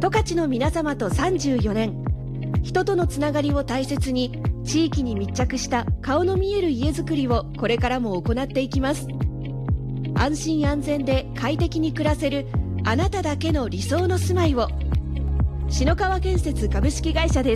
十勝の皆様と34年、人とのつながりを大切に地域に密着した顔の見える家づくりをこれからも行っていきます。安心安全で快適に暮らせるあなただけの理想の住まいを。篠川建設株式会社です。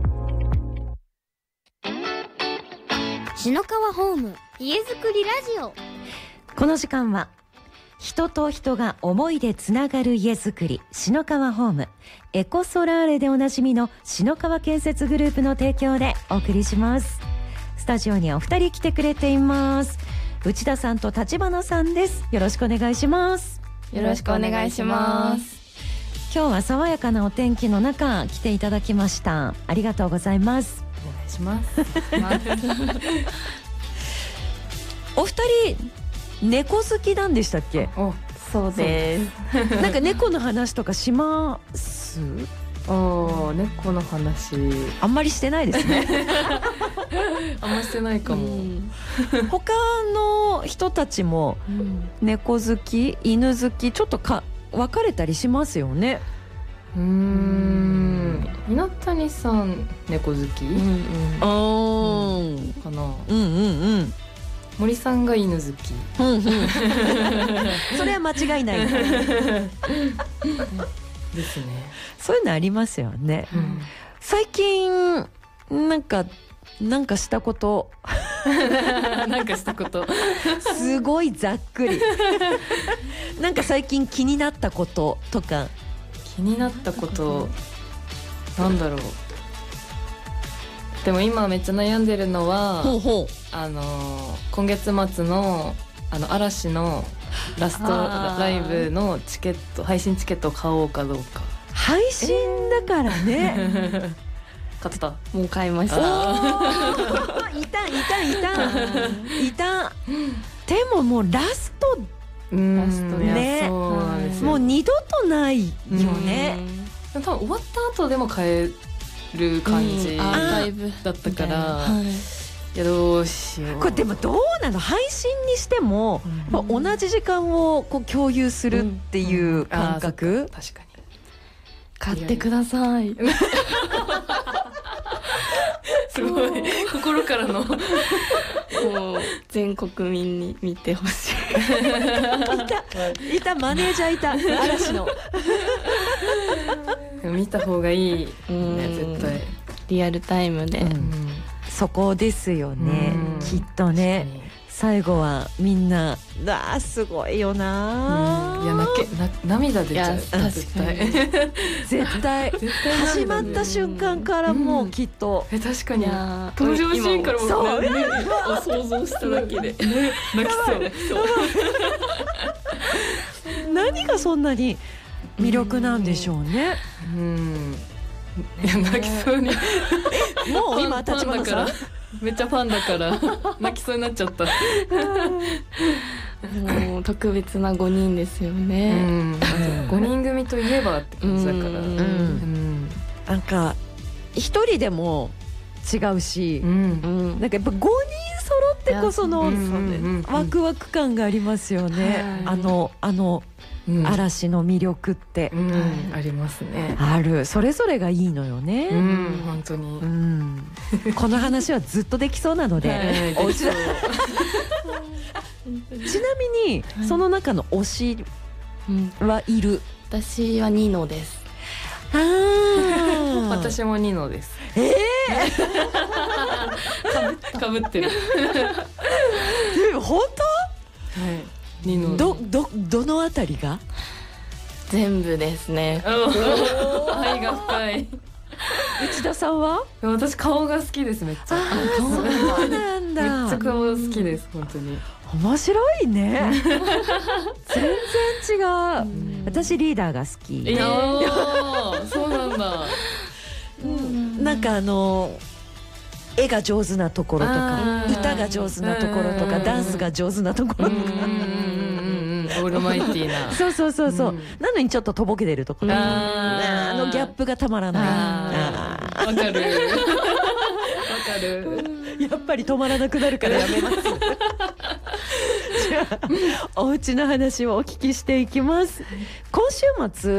篠川ホーム家づくりラジオ。 この時間は人と人が思いでつながる家づくり、篠川ホームエコソラーレでおなじみの篠川建設グループの提供でお送りします。スタジオにはお二人来てくれています。内田さんと立花さんです。よろしくお願いします。 よろしくお願いします。 今日は爽やかなお天気の中来ていただきました。ありがとうございます。 お願いします。 お二人猫好きなんでしたっけ？ そうです。 なんか猫の話とかします？ 猫の話あんまりしてないですね。 あんましてないかも。 他の人たちも猫好き、犬好き、ちょっと分かれたりしますよね。 稲谷さん猫好き？かな。森さんが犬好き。 それは間違いないですね。 そういうのありますよね。最近なんかしたことなんかしたことすごいざっくりなんか最近気になったこととか。 気になったことなんだろう。でも今めっちゃ悩んでるのは今月末の嵐のラストライブのチケット、配信チケットを買おうかどうか。 配信だからね。 買った。 もう買いました。 いた。でももうラストね。もう二度とないよね。 多分終わった後でも買える感じだったから、いやどうしよう。 これでもどうなの？配信にしても同じ時間をこう共有するっていう感覚。 確かに。 買ってください。 すごい心からの。もう全国民に見てほしい。いたマネージャーいた。嵐の。 見た方がいいね、絶対。 リアルタイムで。 そこですよね。きっとね。最後はみんなすごいよな。 いや涙出ちゃう。 絶対始まった瞬間からもうきっと確かに登場シーンからも想像しただけで泣きそう。 何がそんなに魅力なんでしょうね。 いや泣きそうに。 もう今立花さんめっちゃファンだから泣きそうになっちゃった。 もう特別な5人ですよね。 5人組といえばって感じだから。 なんか一人でも違うし、なんかやっぱ5人揃ってこそのワクワク感がありますよね。嵐の魅力ってありますね。 ある。それぞれがいいのよね。 本当に。 この話はずっとできそうなので、お家だ。ちなみにその中の推しはいる？ 私はニノです。 私もニノです。かぶってる。 本当？ はい。ニノ。 どのあたりが？ 全部ですね。 愛が深い。 内田さんは？ 私顔が好きです。めっちゃ。 そうなんだ。 めっちゃ顔好きです。本当に。 面白いね。全然違う。私リーダーが好き。 そうなんだ。 なんか絵が上手なところとか、歌が上手なところとか、ダンスが上手なところとか、 オールマイティーな。 そうなのにちょっととぼけてるところ、ギャップがたまらない。 わかる。 やっぱり止まらなくなるからやめます。じゃあお家の話をお聞きしていきます。今週末